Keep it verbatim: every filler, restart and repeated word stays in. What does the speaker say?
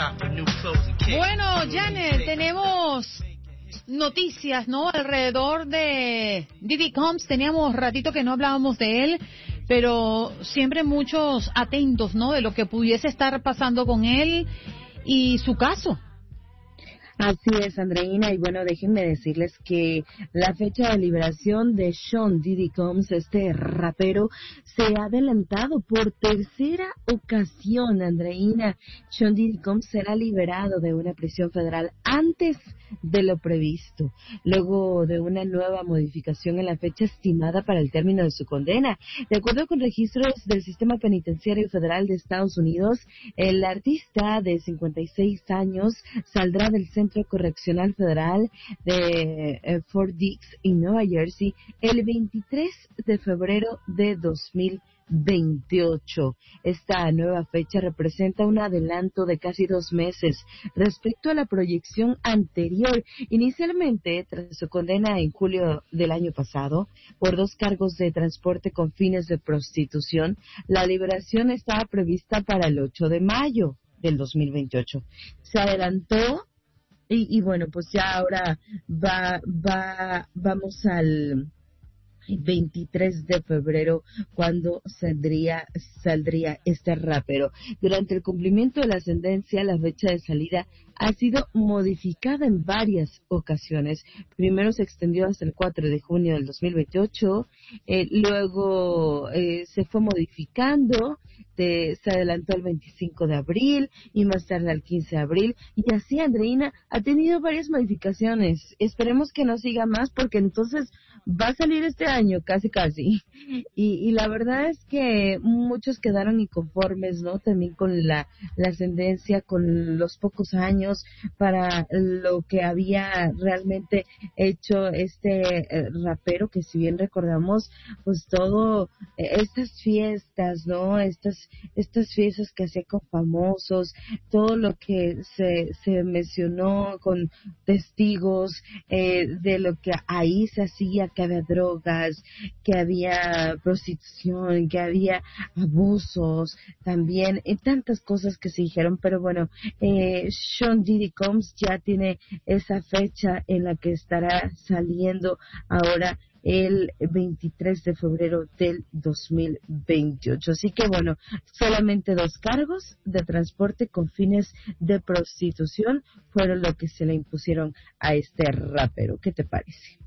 Bueno, Janet, tenemos noticias, ¿no? Alrededor de Diddy Combs. Teníamos ratito que no hablábamos de él, pero siempre muchos atentos, ¿no? De lo que pudiese estar pasando con él y su caso. Así es, Andreina, y bueno, déjenme decirles que la fecha de liberación de Sean Diddy Combs, este rapero, se ha adelantado por tercera ocasión, Andreina. Sean Diddy Combs será liberado de una prisión federal antes de lo previsto, luego de una nueva modificación en la fecha estimada para el término de su condena. De acuerdo con registros del Sistema Penitenciario Federal de Estados Unidos, el artista de cincuenta y seis años saldrá del Centro Correccional Federal de eh, Fort Dix en Nueva Jersey el veintitrés de febrero de dos mil veintiocho. Esta nueva fecha representa un adelanto de casi dos meses respecto a la proyección anterior. Inicialmente, tras su condena en julio del año pasado por dos cargos de transporte con fines de prostitución, la liberación estaba prevista para el ocho de mayo del dos mil veintiocho. Se adelantó y, y bueno, pues ya ahora va, va, vamos al veintitrés de febrero cuando saldría, saldría este rapero. Durante el cumplimiento de la sentencia, la fecha de salida ha sido modificada en varias ocasiones. Primero se extendió hasta el cuatro de junio del dos mil veintiocho, eh, luego eh, se fue modificando, de, se adelantó al veinticinco de abril y más tarde al quince de abril, y así, Andreina, ha tenido varias modificaciones. Esperemos que no siga más, porque entonces va a salir este año, casi casi, y, y la verdad es que muchos quedaron inconformes, ¿no? También con la, la sentencia, con los pocos años para lo que había realmente hecho este eh, rapero, que si bien recordamos, pues todo, eh, estas fiestas, ¿no? Estas, estas fiestas que hacía con famosos, todo lo que se, se mencionó con testigos eh, de lo que ahí se hacía, que había drogas, que había prostitución, que había abusos, también eh, tantas cosas que se dijeron, pero bueno, eh, Sean Diddy Combs ya tiene esa fecha en la que estará saliendo ahora el veintitrés de febrero del dos mil veintiocho. Así que bueno, solamente dos cargos de transporte con fines de prostitución fueron lo que se le impusieron a este rapero. ¿Qué te parece?